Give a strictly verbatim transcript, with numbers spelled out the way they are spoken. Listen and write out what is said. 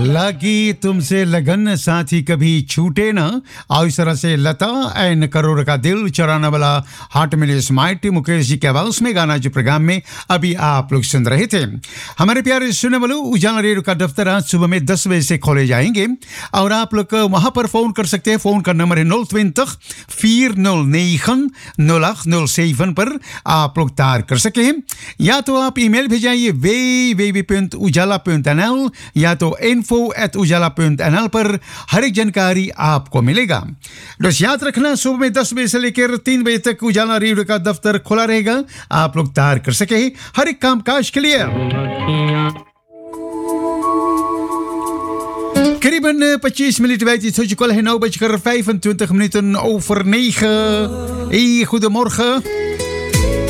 लगी तुमसे लगन साथी कभी छूटे ना और इस तरह से लता एंड करोड़ का दिल चुराने वाला हार्ट मिले स्मार्ट मुकेश जी के आवाज में गाना जो प्रोग्राम में अभी आप लोग सुन रहे थे। हमारे प्यारे सुनने वालों, उजाला रेडियो का दफ्तर आज सुबह में दस बजे से खोले जाएंगे और आप लोग वहां पर फोन कर सकते हैं। फोन का नंबर है नौ twintig vier nul negen nul acht nul zeven पर आप लोग तार कर सके हैं, या तो आप ईमेल भेजाइए वे वे वी पुंट उजाला पुंट एन एल या तो info at ujala punt n l पर हर एक जानकारी आपको मिलेगा। बस याद रखना, सुबह में दस बजे से लेकर तीन बजे तक उजाला रेडियो का दफ्तर खुला रहेगा। आप लोग तार कर सके हर एक काम काज के लिए। करीबन पच्चीस minute bij het zoals je nau bechker vijfentwintig minuten over negen. Hey, goedemorgen.